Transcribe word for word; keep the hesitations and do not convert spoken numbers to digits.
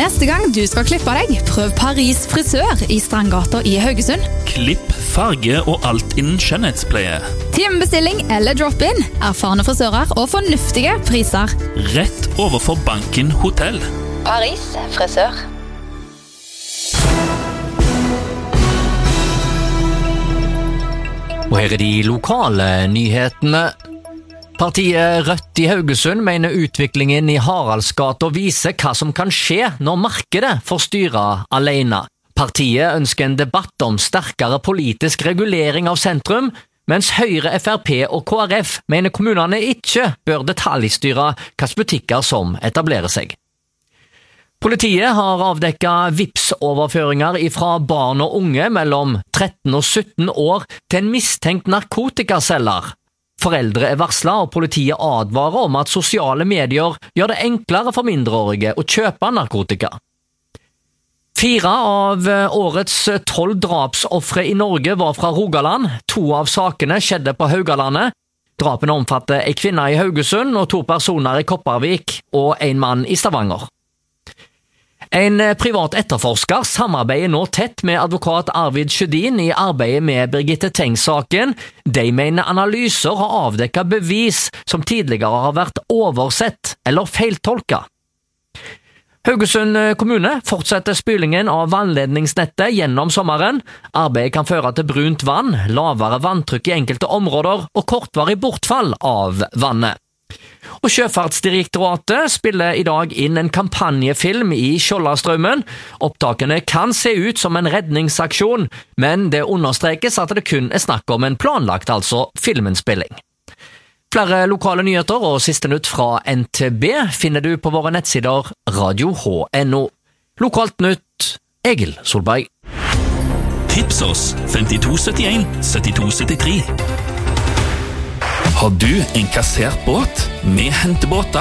Neste gang du skal klippe deg, prøv Paris frisør i Strandgata i Haugesund. Klipp, farge og alt innen skjønnhetspleie. Timebestilling eller drop-in, erfarne frisører og fornuftige priser. Rett overfor Banken Hotell. Paris frisør. Og her er de lokale nyhetene. Partiet Rødt i Haugesund mener utviklingen i Haraldsgata viser hva som kan skje når markedet får styre alene. Partiet ønsker en debatt om sterkere politisk regulering av sentrum, mens Høyre, F R P og K R F mener kommunene ikke bør detaljstyre hvilke butikker som etablerer seg. Politiet har avdekket Vipps-overføringer fra barn og unge mellom tretten og sytten år til en mistenkt narkotikaselger. Foreldre er varslet, og politiet advarer om at sosiale medier gjør det enklere for mindreårige å kjøpe narkotika. Fire av årets tolv drapsoffre i Norge var fra Rogaland. To av sakene skjedde på Haugalandet. Drapene omfatter en kvinne i Haugesund og to personer i Kopervik og en mann i Stavanger. En privat etterforsker samarbeider nå tett med advokat Arvid Sjødin i arbeidet med Birgitte Tengs-saken. De mener analyser har avdekket bevis som tidligere har vært oversett eller feiltolket. Haugesund kommune fortsetter spylingen av vannledningsnettet gjennom sommeren. Arbeidet kan føre til brunt vann, lavere vanntrykk i enkelte områder og kortvarig bortfall av vannet. Og Sjøfartsdirektoratet spiller i dag inn en kampanjefilm i Skjoldastraumen. Opptakene kan se ut som en redningsaksjon, men det understrekes at det kun er snakk om en planlagt, altså filminnspilling. Flere lokale nyheter og siste nytt fra N T B finner du på våre nettsider radio h punktum no. Lokalt nytt, Egil Solberg. Tips oss femtito syttien syttito syttitre. Har du en kassert båt? Vi henter båter